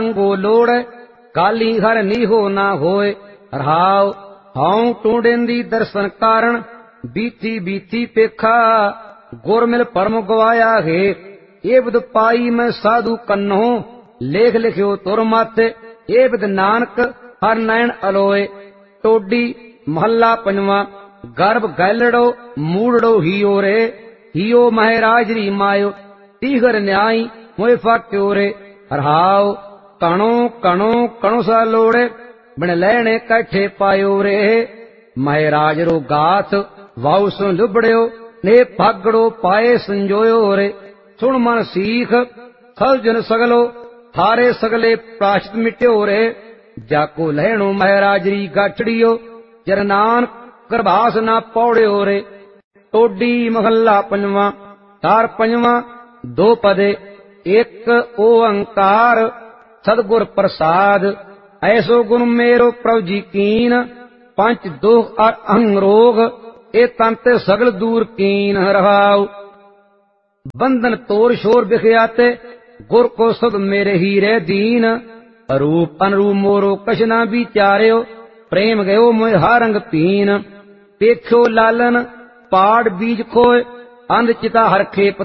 गो लोड़ काली हर नीहो ना होए। रहाव हाउ टूंडेंदी दर्शन कारण बीती बीती पेखा गुर मिल परम गवाया है। ये बिद पाई मैं साधु कन्हो लेख लिखियो तुर माथे। ये बिद नानक हर नयन अलोए। टोडी महला पंजवा। गर्भ गैलड़ो मूड़ो हियो रे हियो महराज री मायो तीगर न्याई मोए फाट्यो रे। रहाव कणो कणो कणो सा लोड़े बिन लैने कैठे पायो रे। महराज रो गाथ वाउ सो लुबड़ियो ने भागड़ो पाए संजोयो रे। सुन मन सीख सजन सगलो थारे सगले प्राश्चित मिट्यो रे। जाको लहणो महराज री गाठड़ियो जरनान करभास ना पौड़ियो रे। टोडी महला पंजवा। तार पंजवा दो पदे एक ओंकार सदगुर प्रसाद। ऐसो गुण मेरो प्रभु जी कीन पंच दोख और अहंग रोग ए तंते सगल दूर कीन। रहाव बंधन तोर शोर बिखयाते गुर को सब मेरे हीरे दीन। अरूप अनुरूप मोरो कछ ना विचार्यो प्रेम गयो मोह हारंग पीन। पेख्यो लालन पाड़ बीज खोए अंध चिता हर खेप